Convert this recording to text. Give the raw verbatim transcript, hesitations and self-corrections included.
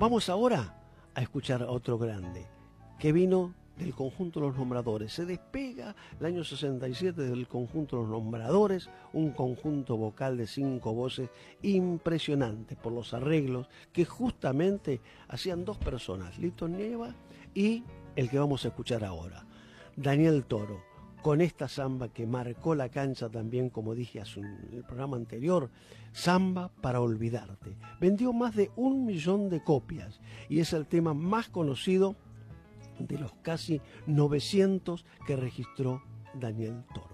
Vamos ahora a escuchar a otro grande que vino del conjunto Los Nombradores. Se despega el año sesenta y siete del conjunto Los Nombradores, un conjunto vocal de cinco voces impresionante por los arreglos que justamente hacían dos personas, Lito Nieva y el que vamos a escuchar ahora, Daniel Toro, con esta samba que marcó la cancha también, como dije en el programa anterior, Samba para Olvidarte. Vendió más de un millón de copias y es el tema más conocido de los casi novecientos que registró Daniel Toro.